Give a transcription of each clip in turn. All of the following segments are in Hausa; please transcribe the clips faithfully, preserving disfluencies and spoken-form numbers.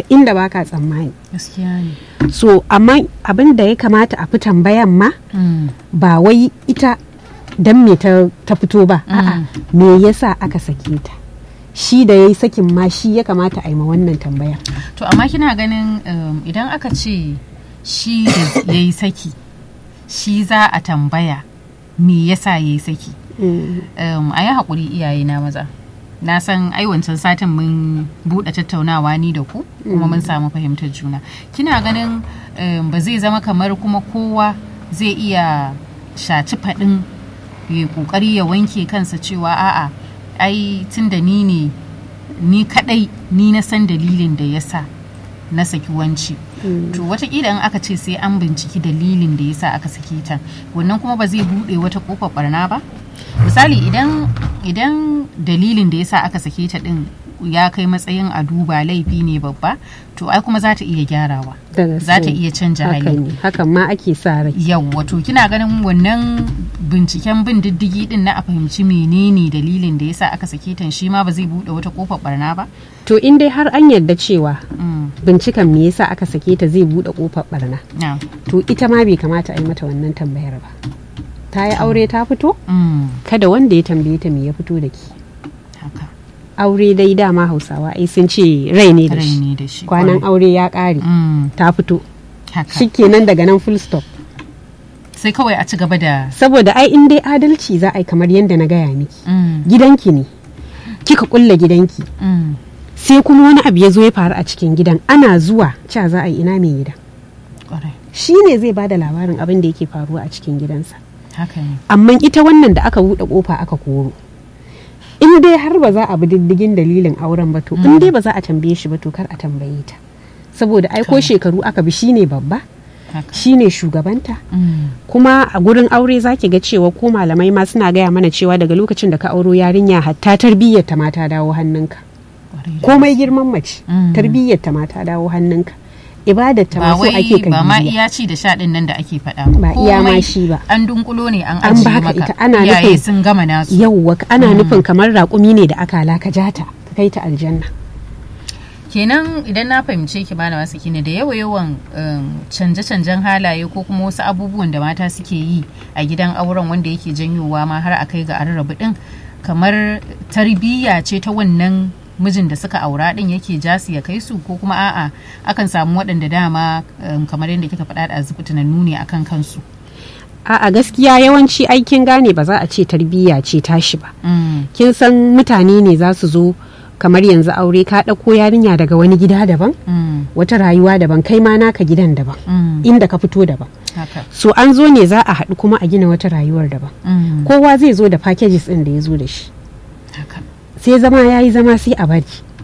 inda baka tsammani. Gaskiya ne. So amma abin da ya kamata a fi tambayan ma Mm. ba wai ita dan me ta, ta fito ba, a'a me yasa aka sake ta, shi da yayi sakin ma shi ya kamata a yi ma wannan tambaya. To amma kina ganin um, idan aka ce shi da yayi saki shi za a tambaya me yasa yayi saki. Mm. um, a yi haƙuri iyaye na maza, na san ai wancan satin mun buɗe tattaunawa ni da ku kuma mun samu fahimtar juna. Kina ganin um, ba zai zama kamar kuma kowa zai iya shaci faɗin ya ƙoƙari ya wanke kansa cewa a'a ai tun da ni ne ni kaɗai ni na san dalilin da ya sa na saki wanci. Mm. To watakila in aka ce sai an binciki dalilin da ya sa aka saki ta, wannan kuma ba zai buɗe wata ƙofar barna ba. Misali idan idan dalilin da ya sa aka sake ta din ya kai matsayin a duba laifi ne babba, to ai kuma za ta iya gyarawa, za ta iya canja hali. Hakan ma ake sa rai. Yawwa, to kina ganin wannan binciken bin diddigi din na a fahimci menene dalilin da ya sa aka sake ta shi ma ba zai buɗe wata ƙofar barna ba? To in dai har an yarda cewa Mm. binciken me yasa aka sake ta zai buɗe ƙofar barna, Yeah. to ita ma bai kamata a yi mata wannan tambayar ba. Ta yi aure ta fito? Mm. Kada wanda ya tambaye ta me ya fito da ki. Haka. Aure dai dama Hausawa ai sun ce rai ne da Rai shi. ne da shi. Kwanan aure ya ƙare. Mm. Ta fito. Haka. Shikenan daga nan full stop. Sai kawai a ci gaba da Saboda ai in dai adalci za a yi kamar yadda na gaya miki. Mm. Gidanki ne. Kika kulla gidanki. Mm. Sai kuma wani abu ya zo ya faru a cikin gidan, ana zuwa ca za a yi ina mai gida. Ƙwarai. Shi ne zai bada labarin abin da yake faruwa a cikin gidansa. Haka ne. Amma ita wannan da aka buɗe kofa aka koro, in dai har ba za a bi diddigin dalilin auren ba to in dai ba za a tambaye shi ba to kar a tambaye ta, saboda ai ko shekaru aka bi shine babba, Haka. shine shugabanta. Mm. Kuma a gurin aure zaki ga cewa ko malamai ma suna gaya mana cewa daga lokacin da ka auro yarinya hatta tarbiyyar ta ma ta dawo hannunka, Ƙwarai da komai girman mace Mm. tarbiyyar ta ma ta dawo hannunka, ibadar ta ba ma so wai ake ba ma kai iya ci da sha din nan da ake faɗa Ba iya ma Komai shi ba. an dunkulo ne an An ajiye baka maka ita, ana iyaye nufin- sun gama nasu. yauwa ana nufin kamar raƙumi ne da akala ka jata ka kai ta aljanna. Kenan idan na fahimce ki bana wasu kine da yawa yawan canje-canjen halaye ko kuma wasu abubuwan da mata suke yi a gidan auren wanda yake janyowa ma har a kai ga an rabu din, kamar tarbiyya ce ta wannan mijin da suka aura din yake jasu ya kai su, ko kuma a'a akan samu waɗanda dama um, kamar yadda kika faɗa da azubutu na nuni akan kansu. A'a gaskiya yawanci aikin gane ba za a ce tarbiyya ce tashi ba. Mm. Kin san mutane ne za su zo kamar yanzu aure ka ɗauko yarinya daga wani gida daban, Mm. wata rayuwa daban, kai ma naka gidan daban, Mm. inda ka fito daban. Haka. So an zo ne za a haɗu kuma a gina wata rayuwar daban. Mm. Kowa zai zo da packages ɗin da ya zo da shi. Haka. Sai zama ya yi zama sai a bari.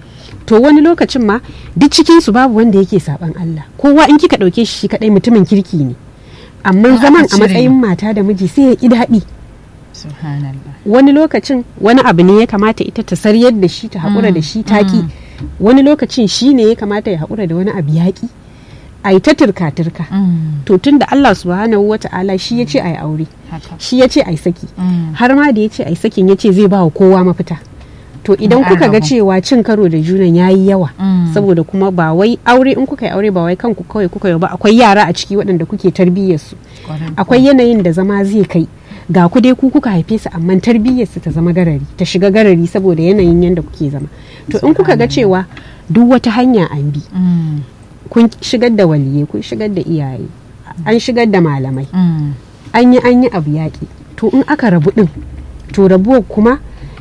To wani lokacin ma duk cikinsu babu wanda yake saban Allah. Kowa in kika ɗauke shi shi kaɗai mutumin kirki ne. Amma In aka zaman a cire- matsayin mata da miji sai ya ƙi daɗi. Subhanallah. Wani lokacin wani abu ne ya kamata ita ta saryar da shi ta haƙura da shi taƙi. Wani lokacin shi ne ya kamata ya haƙura da wani abu yaƙi. A yi ta turka-turka. Mm. To tun da Allah subhanahu wa ta'ala shi ya ce a yi aure. Haka. Shi ya ce a yi saki. Mm. Har ma da ya ce a yi sakin ya ce zai ba wa kowa mafita. To idan Ba a kuka ga rabu. cewa cin karo da junan ya yi yawa. Mm. Saboda kuma ba wai aure in kuka yi aure ba wai kanku kawai kuka yi ba, akwai yara a ciki waɗanda kuke tarbiyyarsu. Ƙwarai. Akwai yanayin da zama zai kai ga ku dai ku kuka haife su amma tarbiyyarsu ta zama garari, ta shiga garari saboda yanayin yadda kuke zama. To in kuka ga cewa duk wata hanya an bi, Mm. kun shigar da waliye, kun shigar da iyaye, an shigar da malamai, Mm. an yi an yi abu yaƙi, to in aka rabu ɗin, to rabuwar kuma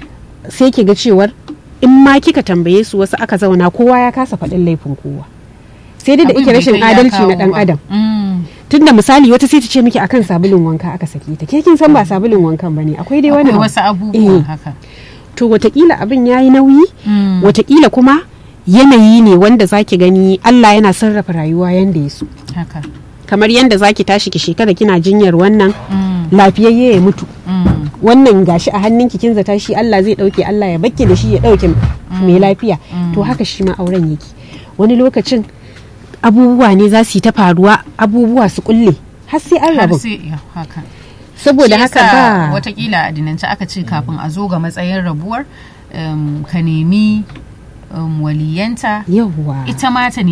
sai ki ga cewar in ma kika tambaye su wasu aka zauna kowa ya kasa faɗin laifin kowa. Sai dai da Abin ike bai rashin kai ya adalci na kawo ɗan ba. adam. Mm. Tunda misali wata sai ta ce miki akan sabulun wanka aka sake ta, ke kin san ba sabulun wankan bane, akwai dai wani Akwai abu. wasu abubuwa Eh. haka. To watakila abin yayi nauyi, Mm. watakila kuma yanayi ne wanda zaki gani Allah yana sarrafa rayuwa yanda ya so. Haka. Kamar yanda zaki tashi ki shekara kina jinyar wannan Mm. lafiyayye ya mutu. Mm. Wannan gashi a hannunki kin zata shi Allah zai dauke, Allah ya bakke da shi ya dauke mai lafiya. To haka shi ma auren yake. Wani lokacin abubuwa ne za su yi ta faruwa, abubuwa su kulle har sai an Har rabu. sai ya, haka. Saboda Shi haka yasa ba watakila a dinance aka ce kafin a zo ga matsayin rabuwar um, ka nemi um, waliyanta yawwa. ita ma ta